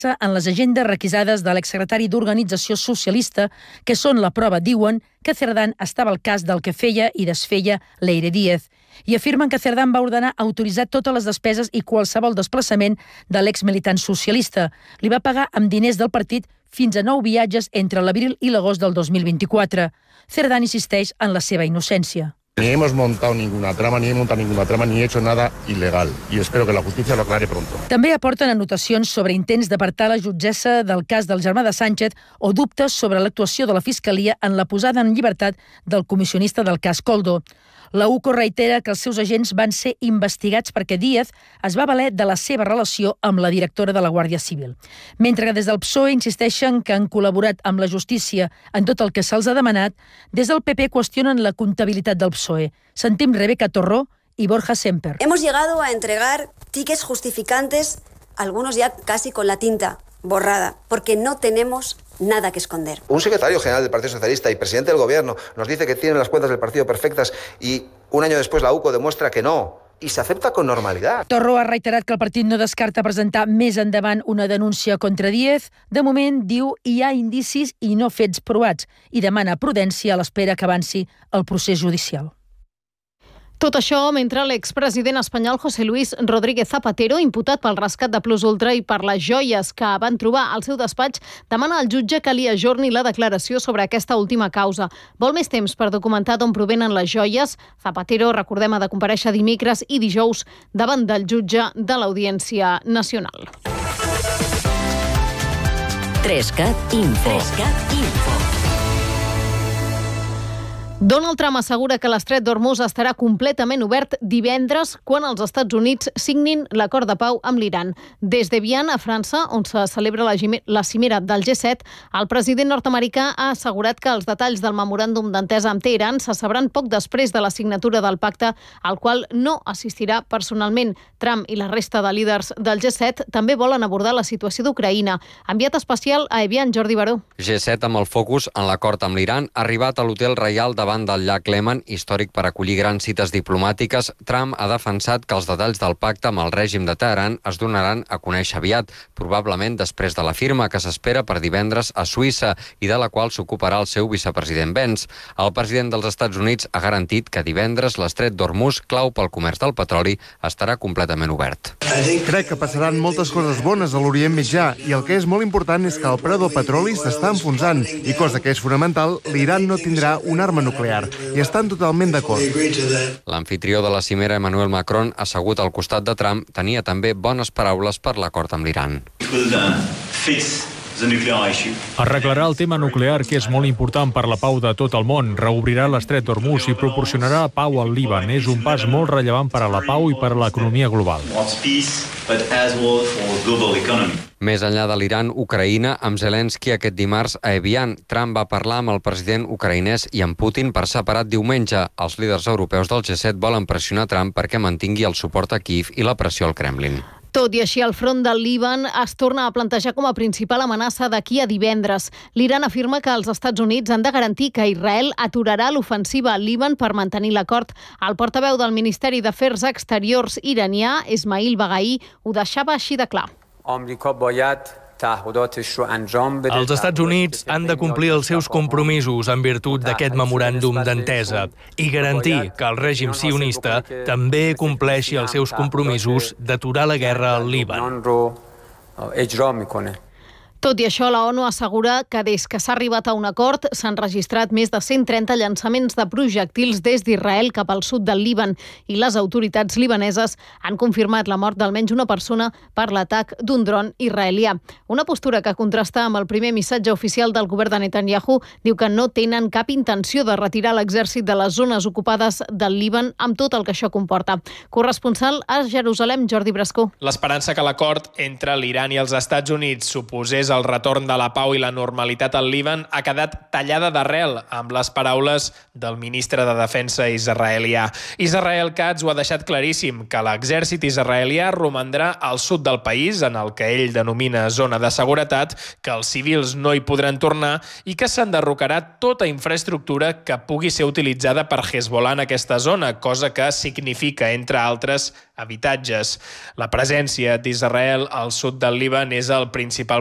en les agendes requisades de l'exsecretari d'Organització Socialista, que són la prova, diuen, que Cerdán estava al cas del que feia i desfeia Leire Díez. I afirmen que Cerdán va ordenar autoritzar totes les despeses i qualsevol desplaçament de l'exmilitant socialista. Li va pagar amb diners del partit fins a 9 viatges entre l'abril i l'agost del 2024. Cerdán insisteix en la seva innocència. Ni hemos montado ninguna trama, ni he hecho nada ilegal. Y espero que la justicia lo aclare pronto. També aporten anotacions sobre intents d'apartar la jutgessa del cas del germà de Sánchez o dubtes sobre l'actuació de la Fiscalia en la posada en llibertat del comissionista del cas Koldo. La UCO reitera que els seus agents van ser investigats perquè Díez es va valer de la seva relació amb la directora de la Guàrdia Civil. Mentre que des del PSOE insisteixen que han col·laborat amb la justícia en tot el que se'ls ha demanat, des del PP qüestionen la comptabilitat del PSOE. Sentim Rebeca Torró y Borja Semper. Hemos llegado a entregar tickets justificantes, algunos ya casi con la tinta borrada, porque no tenemos nada que esconder. Un secretario general del Partido Socialista y presidente del Gobierno nos dice que tienen las cuentas del partido perfectas y un año después la UCO demuestra que no. I s'accepta con normalidad. Torró ha reiterat que el partit no descarta presentar més endavant una denúncia contra Díez. De moment, diu, hi ha indicis i no fets provats i demana prudència a l'espera que avanci el procés judicial. Tot això mentre l'expresident espanyol José Luis Rodríguez Zapatero, imputat pel rescat de Plus Ultra i per les joies que van trobar al seu despatx, demana al jutge que li ajorni la declaració sobre aquesta última causa. Vol més temps per documentar d'on provenen les joies. Zapatero, recordem, ha de comparèixer dimecres i dijous davant del jutge de l'Audiència Nacional. 3CAT Info. Donald Trump assegura que l'estret d'Hormuz estarà completament obert divendres quan els Estats Units signin l'acord de pau amb l'Iran. Des d'Evian, a França, on se celebra la cimera del G7, el president nord-americà ha assegurat que els detalls del memoràndum d'entesa amb Teheran se sabran poc després de la signatura del pacte, al qual no assistirà personalment. Trump i la resta de líders del G7 també volen abordar la situació d'Ucraïna. Enviat especial a Evian, Jordi Baró. G7 amb el focus en l'acord amb l'Iran ha arribat a l'hotel reial davant del llac Lehman, històric per acollir grans cites diplomàtiques. Trump ha defensat que els detalls del pacte amb el règim de Teheran es donaran a conèixer aviat, probablement després de la firma que s'espera per divendres a Suïssa i de la qual s'ocuparà el seu vicepresident Vance. El president dels Estats Units ha garantit que divendres l'estret d'Hormuz, clau pel comerç del petroli, estarà completament obert. Crec que passaran moltes coses bones a l'Orient Mitjà i el que és molt important és que el preu del petroli s'està enfonsant i, cosa que és fonamental, l'Iran no tindrà una arma nuclear i estan totalment d'acord. L'anfitrió de la cimera, Emmanuel Macron, assegut al costat de Trump, tenia també bones paraules per l'acord amb l'Iran. Arreglarà el tema nuclear, que és molt important per la pau de tot el món, reobrirà l'estret d'Hormuz i proporcionarà pau al Líban. És un pas molt rellevant per a la pau i per a l'economia global. Més enllà de l'Iran, Ucraïna, amb Zelensky aquest dimarts a Evian, Trump va parlar amb el president ucraïnès i amb Putin per separat diumenge. Els líders europeus del G7 volen pressionar Trump perquè mantingui el suport a Kíev i la pressió al Kremlin. Tot i així, el front del Líban es torna a plantejar com a principal amenaça d'aquí a divendres. L'Iran afirma que els Estats Units han de garantir que Israel aturarà l'ofensiva al Líban per mantenir l'acord. El portaveu del Ministeri d'Afers Exteriors iranià, Ismail Baghai, ho deixava així de clar. Els Estats Units han de complir els seus compromisos en virtut d'aquest memoràndum d'entesa i garantir que el règim sionista també compleixi els seus compromisos d'aturar la guerra al Líban. Tot i això, la ONU assegura que des que s'ha arribat a un acord s'han registrat més de 130 llançaments de projectils des d'Israel cap al sud del Líban i les autoritats libaneses han confirmat la mort d'almenys una persona per l'atac d'un dron israelià. Una postura que contrasta amb el primer missatge oficial del govern de Netanyahu. Diu que no tenen cap intenció de retirar l'exèrcit de les zones ocupades del Líban amb tot el que això comporta. Corresponsal a Jerusalem, Jordi Brascó. L'esperança que l'acord entre l'Iran i els Estats Units suposés el retorn de la pau i la normalitat al Líban ha quedat tallada d'arrel amb les paraules del ministre de Defensa israelià. Israel Katz ho ha deixat claríssim, que l'exèrcit israelià romandrà al sud del país, en el que ell denomina zona de seguretat, que els civils no hi podran tornar i que s'enderrocarà tota infraestructura que pugui ser utilitzada per Hezbollah en aquesta zona, cosa que significa, entre altres, habitatges. La presència d'Israel al sud del Líban és el principal